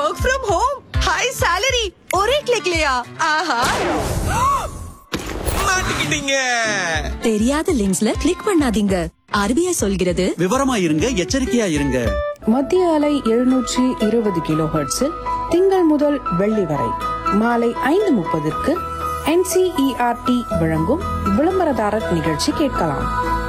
Work from home, high salary, ஒரே கிளிக்லயா? ஆஹா, மாட்டிக்கிட்டீங்க. தெரியாத லிங்க்ஸ்ல கிளிக் பண்ணாதீங்க. RBI சொல்கிறது, விவரமா இருங்க, எச்சரிக்கையா இருங்க. மத்திய அலை 720 கிலோஹெர்ட்ஸில் திங்கள் முதல் வெள்ளி வரை மாலை 5:30 NCERT வழங்கும் விளம்பரதாரர் நிகழ்ச்சி கேட்கலாம்.